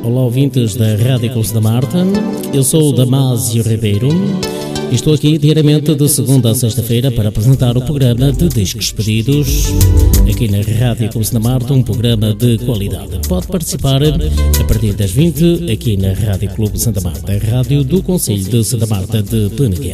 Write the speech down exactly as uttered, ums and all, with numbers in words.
Olá, ouvintes da Rádio Clube Santa Marta. Eu sou o Damásio Ribeiro e estou aqui diariamente de segunda a sexta-feira para apresentar o programa de Discos Pedidos aqui na Rádio Clube Santa Marta, um programa de qualidade. Pode participar a partir das vinte aqui na Rádio Clube Santa Marta, a rádio do Concelho de Santa Marta de Peneguer.